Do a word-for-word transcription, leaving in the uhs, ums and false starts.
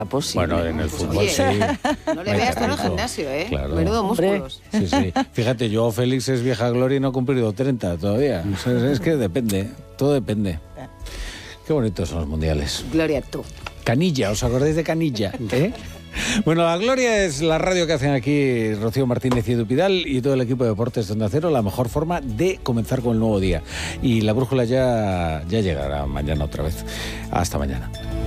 Posible. Bueno, en el fútbol Oye, sí. No le veas todo el gimnasio, ¿eh? Claro. Menudo músculos. Sí, sí. Fíjate, yo, Félix, es vieja gloria y no ha cumplido treinta todavía. O sea, es que depende, todo depende. Qué bonitos son los mundiales. Gloria, tú. Canilla, ¿os acordáis de Canilla? ¿Eh? Bueno, la Gloria es la radio que hacen aquí Rocío Martínez y Edu Pidal y todo el equipo de Deportes de Onda Cero, la mejor forma de comenzar con el nuevo día. Y la brújula ya, ya llegará mañana otra vez. Hasta mañana.